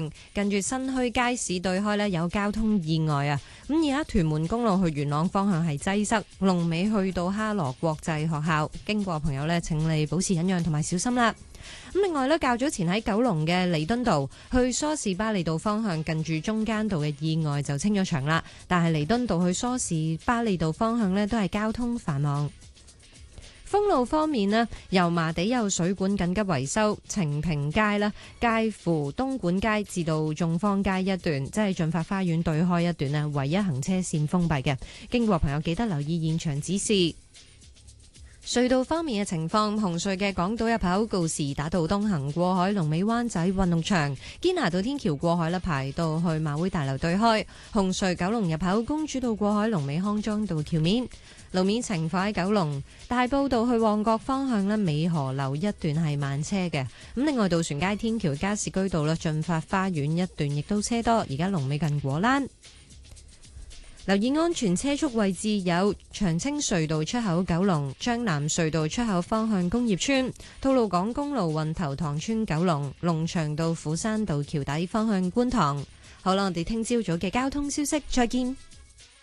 向，近住新墟街市對開呢有交通意外啊！咁而家屯門公路去元朗方向係擠塞，龍尾去到哈羅國際學校，經過朋友呢請你保持忍讓同埋小心啦。咁另外呢，較早前喺九龍嘅彌敦道去梳士巴利道方向，近住中間道嘅意外就清咗場啦，但係彌敦道去梳士巴利道方向呢都係交通繁忙。封路方面呢，油麻地有水管緊急維修，晴平街啦，介乎東莞街至到眾坊街一段，即係進發花園對開一段呢，唯一行車線封閉嘅，經過朋友記得留意現場指示。隧道方面嘅情況，紅隧嘅港島入口告士打道東行過海，龍尾灣仔運動場堅拿道天橋過海啦，排到去馬會大樓對開。紅隧九龍入口公主道過海，龍尾康莊道橋面。路面情況喺九龍大埔道去旺角方向咧，美河樓一段係慢車嘅。咁另外渡船街天橋加士居道啦，進發花園一段亦都車多，而家龍尾近果欄。留意安全車速位置有長青隧道出口九龍、將南隧道出口方向工業村、吐露港公路運頭塘村九龍、龍翔道虎山道橋底方向觀塘。好啦，我哋聽朝早嘅交通消息，再見。